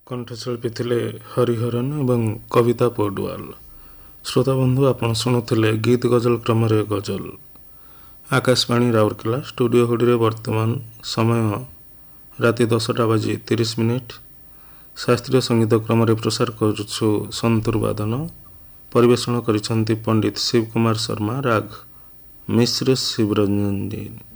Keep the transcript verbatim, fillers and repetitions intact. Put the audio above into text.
କଣ୍ଠଶିଳ୍ପୀ ଥିଲେ ହରିହରନ୍ ଏବଂ କବିତା ପୋଡୱାଲ। ଶ୍ରୋତାବନ୍ଧୁ, ଆପଣ ଶୁଣୁଥିଲେ ଗୀତ ଗଜଲ କ୍ରମରେ ଗଜଲ। ଆକାଶବାଣୀ ରାଉରକେଲା ଷ୍ଟୁଡ଼ିଓ ହୁଡ଼ିରେ ବର୍ତ୍ତମାନ ସମୟ ରାତି ଦଶଟା ବାଜି ତିରିଶ ମିନିଟ୍। ଶାସ୍ତ୍ରୀୟ ସଙ୍ଗୀତ କ୍ରମରେ ପ୍ରସାର କରୁଛୁ ସନ୍ତୁର ବାଦନ। ପରିବେଷଣ କରିଛନ୍ତି ପଣ୍ଡିତ ଶିବ କୁମାର ଶର୍ମା, ରାଗ ମିଶ୍ର ଶିବରଞ୍ଜନ।